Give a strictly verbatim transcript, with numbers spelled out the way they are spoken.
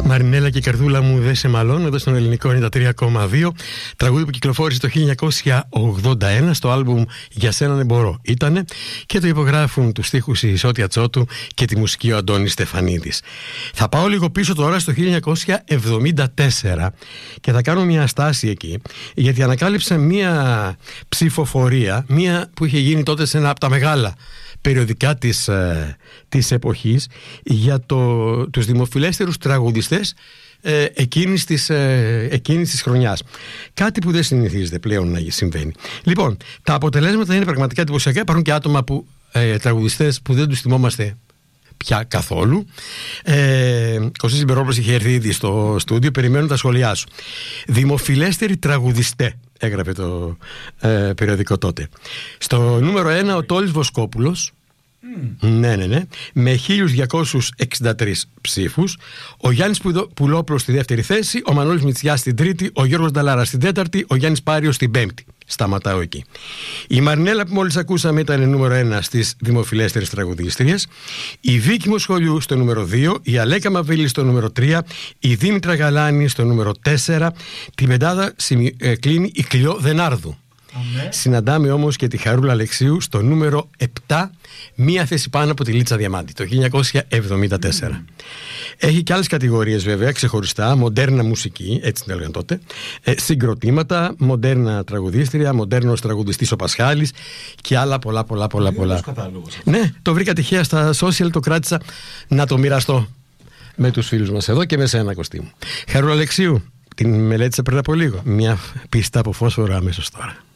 Μαρινέλα και η καρδούλα μου δεν σε μαλώνω, εδώ στον ελληνικό ενενήντα τρία κόμμα δύο. Τραγούδι που κυκλοφόρησε το χίλια εννιακόσια ογδόντα ένα στο άλμπουμ Για σένα δεν μπορώ ήτανε, και το υπογράφουν τους στίχους η Σώτια Τσότου και τη μουσική ο Αντώνης Στεφανίδης. Θα πάω λίγο πίσω τώρα στο χίλια εννιακόσια εβδομήντα τέσσερα και θα κάνω μια στάση εκεί, γιατί ανακάλυψα μια ψηφοφορία, μια που είχε γίνει τότε σε ένα από τα μεγάλα περιοδικά της, ε, της εποχής, για το, τους δημοφιλέστερους τραγουδιστές ε, εκείνης, της, ε, εκείνης της χρονιάς. Κάτι που δεν συνηθίζεται πλέον να συμβαίνει. Λοιπόν, τα αποτελέσματα είναι πραγματικά εντυπωσιακά. Υπάρχουν και άτομα που, ε, τραγουδιστές που δεν τους θυμόμαστε πια καθόλου. ε, Κωστής Συμπερόπουλος είχε έρθει ήδη στο στούντιο, περιμένουν τα σχόλιά σου. Δημοφιλέστεροι τραγουδιστέ, έγραφε το ε, περιοδικό τότε. Στο νούμερο ένα ο Τόλης Βοσκόπουλος. Mm. Ναι, ναι, ναι. Με χίλια διακόσιους εξήντα τρεις ψήφους. Ο Γιάννης Πουλόπουλος στη δεύτερη θέση. Ο Μανώλης Μητσιάς στην τρίτη. Ο Γιώργος Νταλάρας στην τέταρτη. Ο Γιάννης Πάριος στην πέμπτη. Σταματάω εκεί. Η Μαρινέλα που μόλις ακούσαμε ήταν νούμερο ένα στις δημοφιλέστερες τραγουδίστριες. Η Βίκη Μοσχολιού στο νούμερο δύο. Η Αλέκα Μαβίλη στο νούμερο τρία. Η Δήμητρα Γαλάνη στο νούμερο τέσσερα. Την πεντάδα ε, κλείνει η Κλειό Δενάρδου. Αμέ. Συναντάμε όμως και τη Χαρούλα Αλεξίου στο νούμερο επτά, μία θέση πάνω από τη Λίτσα Διαμάντη, το χίλια εννιακόσια εβδομήντα τέσσερα. Mm. Έχει και άλλες κατηγορίες βέβαια ξεχωριστά: μοντέρνα μουσική, έτσι την έλεγαν τότε, ε, συγκροτήματα, μοντέρνα τραγουδίστρια, μοντέρνος τραγουδιστής ο Πασχάλης και άλλα πολλά πολλά πολλά πολλά. Ναι, το βρήκα τυχαία στα social, το κράτησα να το μοιραστώ με τους φίλους μας εδώ και με σένα, Κωστή μου. Χαρούλα Αλεξίου, την μελέτησα πριν από λίγο. Μια πίστα από φόσφορο αμέσως τώρα.